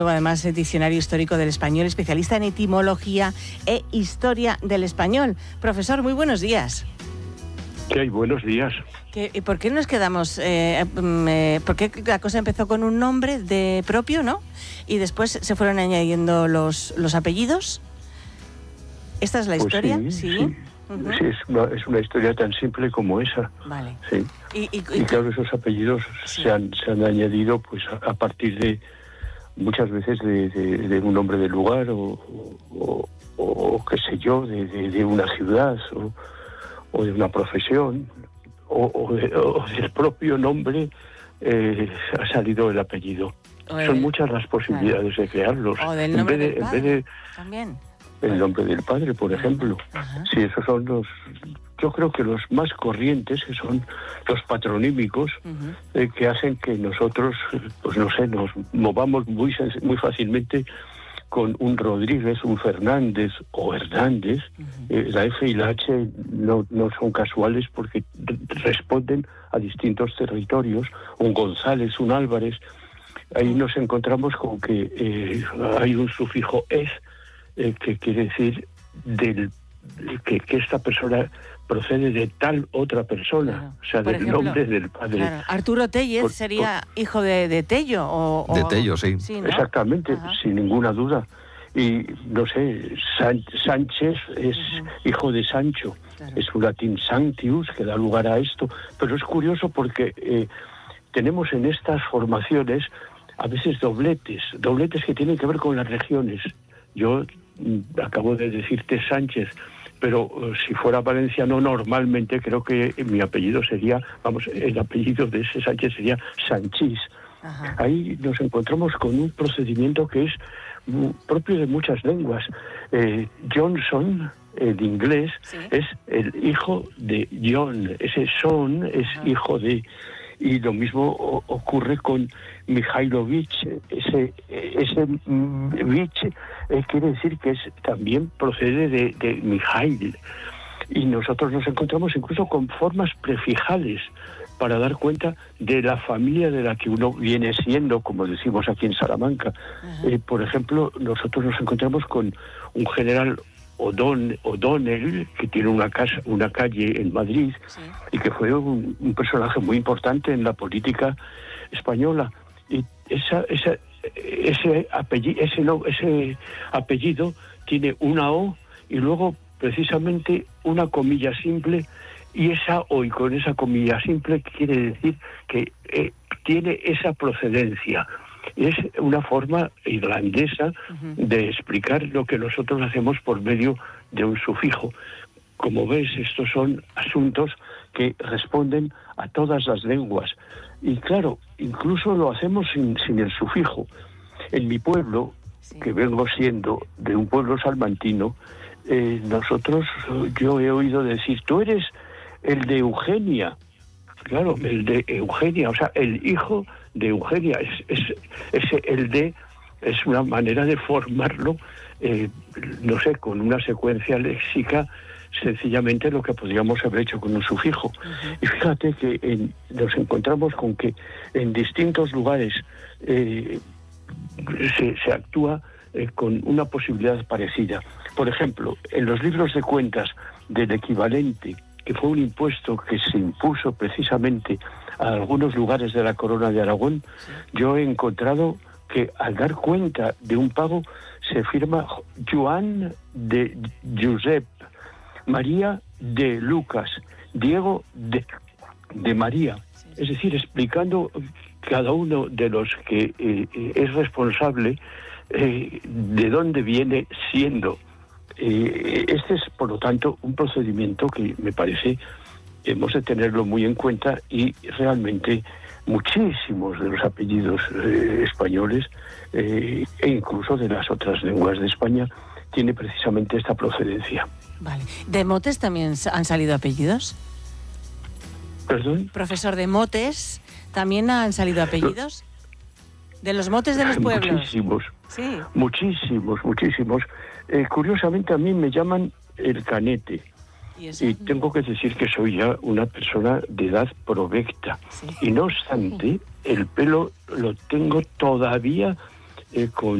Además, es diccionario histórico del español, especialista en etimología e historia del español. Profesor, muy buenos días. ¿Qué hay? Buenos días. ¿Por qué nos quedamos? Porque la cosa empezó con un nombre propio, ¿no? Y después se fueron añadiendo los apellidos. ¿Esta es la historia? Sí. Uh-huh. Sí, es una historia tan simple como esa. Vale. Sí. Y claro, esos apellidos se han añadido pues a partir de muchas veces de un nombre de lugar o qué sé yo, de una ciudad o de una profesión o del propio nombre ha salido el apellido. Son muchas las posibilidades de crearlos. O del nombre del padre, también. El nombre del padre, por ejemplo. Ajá. Sí, esos son yo creo que los más corrientes, que son los patronímicos, que hacen que nosotros, pues no sé, nos movamos muy fácilmente con un Rodríguez, un Fernández o Hernández. La F y la H no son casuales porque responden a distintos territorios. Un González, un Álvarez. Ahí nos encontramos con que hay un sufijo es, que quiere decir que esta persona procede de tal otra persona, claro. O sea, del ejemplo, nombre del padre. Claro. Arturo Tellez sería hijo de Tello. De Tello, sí. ¿no? Exactamente, sin ninguna duda. Y, no sé, Sánchez es hijo de Sancho. Claro. Es un latín sanctius que da lugar a esto. Pero es curioso porque tenemos en estas formaciones a veces dobletes que tienen que ver con las regiones. Yo acabo de decirte Sánchez, pero si fuera valenciano normalmente creo que mi apellido sería, el apellido de ese Sánchez sería Sanchís. Ajá. Ahí nos encontramos con un procedimiento que es propio de muchas lenguas. Johnson, el inglés, ¿sí? Es el hijo de John, ese son es hijo de... Y lo mismo ocurre con Mikhailovich. Ese Vich quiere decir que también procede de Mijail. Y nosotros nos encontramos incluso con formas prefijales para dar cuenta de la familia de la que uno viene siendo, como decimos aquí en Salamanca. Por ejemplo, nosotros nos encontramos con un general O'Donnell, que tiene una calle en Madrid, sí, y que fue un personaje muy importante en la política española. Y ese apellido tiene una O y luego precisamente una comilla simple, y esa O y con esa comilla simple quiere decir que tiene esa procedencia. Es una forma irlandesa de explicar lo que nosotros hacemos por medio de un sufijo. Como ves, estos son asuntos que responden a todas las lenguas. Y claro, incluso lo hacemos sin el sufijo. En mi pueblo, sí, que vengo siendo de un pueblo salmantino, yo he oído decir, tú eres el de Eugenia. Claro, el de Eugenia, o sea, el hijo de Eugenia. El de es una manera de formarlo, no sé, con una secuencia léxica, sencillamente lo que podríamos haber hecho con un sufijo. Y fíjate que nos encontramos con que en distintos lugares se actúa con una posibilidad parecida. Por ejemplo, en los libros de cuentas del equivalente, que fue un impuesto que se impuso precisamente a algunos lugares de la Corona de Aragón, sí, yo he encontrado que al dar cuenta de un pago se firma Joan de Josep, María de Lucas, Diego de María. Sí. Es decir, explicando cada uno de los que es responsable de dónde viene siendo. Este es, por lo tanto, un procedimiento que me parece hemos de tenerlo muy en cuenta, y realmente muchísimos de los apellidos españoles e incluso de las otras lenguas de España tiene precisamente esta procedencia. Vale. ¿De motes también han salido apellidos? ¿Perdón? Profesor, ¿de motes también han salido apellidos? ¿De los motes de los pueblos? Muchísimos. Sí. Muchísimos. Curiosamente a mí me llaman el Canete. Y tengo que decir que soy ya una persona de edad provecta. Sí. Y no obstante, el pelo lo tengo todavía con